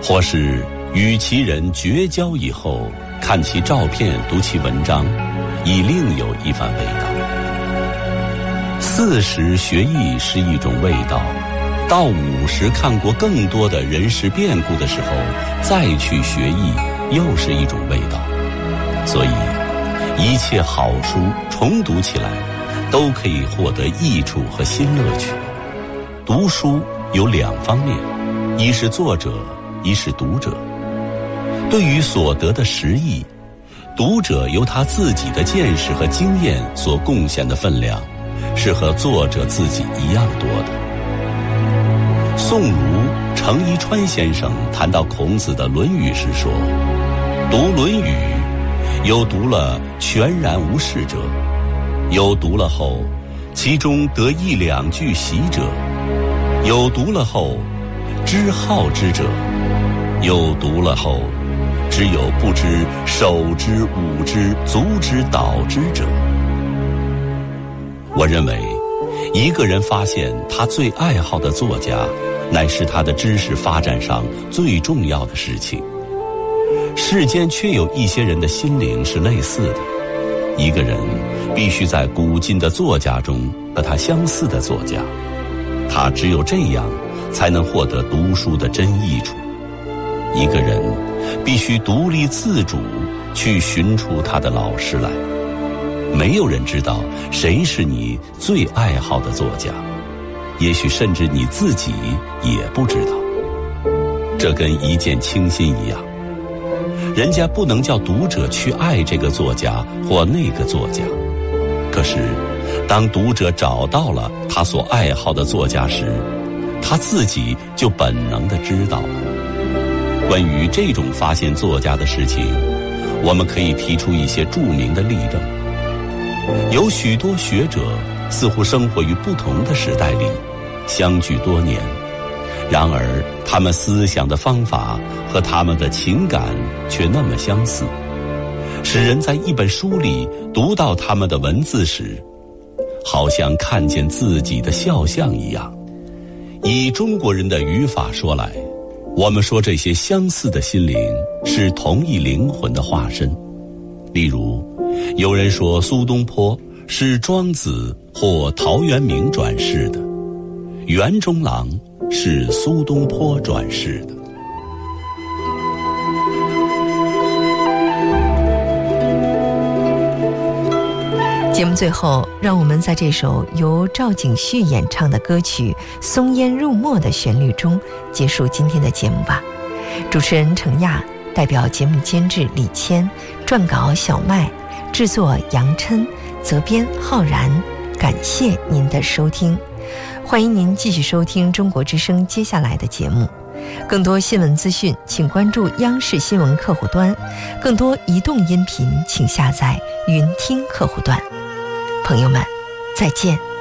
或是与其人绝交以后，看其照片读其文章，已另有一番味道。40学艺是一种味道，到50看过更多的人事变故的时候，再去学艺又是一种味道。所以一切好书重读起来都可以获得益处和新乐趣。读书有2方面，一是作者，一是读者。对于所得的实益，读者由他自己的见识和经验所贡献的分量是和作者自己一样多的。宋儒程一川先生谈到孔子的《论语》时说，读《论语》有读了全然无事者，有读了后其中得1、2句习者，有读了后知好之者，有读了后只有不知手之舞之足之蹈之者。我认为一个人发现他最爱好的作家，乃是他的知识发展上最重要的事情。世间却有一些人的心灵是类似的，一个人必须在古今的作家中和他相似的作家，他只有这样才能获得读书的真益处。一个人必须独立自主去寻出他的老师来。没有人知道谁是你最爱好的作家，也许甚至你自己也不知道。这跟一见倾心一样，人家不能叫读者去爱这个作家或那个作家，可是当读者找到了他所爱好的作家时，他自己就本能地知道了。关于这种发现作家的事情，我们可以提出一些著名的例证。有许多学者似乎生活于不同的时代里，相距多年，然而他们思想的方法和他们的情感却那么相似，使人在一本书里读到他们的文字时，好像看见自己的肖像一样。以中国人的语法说来，我们说这些相似的心灵是同一灵魂的化身。例如，有人说苏东坡是庄子或陶渊明转世的，袁中郎是苏东坡转世的。 节目最后，让我们在这首由赵景旭演唱的歌曲《松烟入墨》的旋律中结束今天的节目吧。主持人程亚，代表节目监制李谦，撰稿小麦，制作杨琛，责编浩然。感谢您的收听，欢迎您继续收听中国之声接下来的节目。更多新闻资讯请关注央视新闻客户端，更多移动音频请下载云听客户端。朋友们，再见。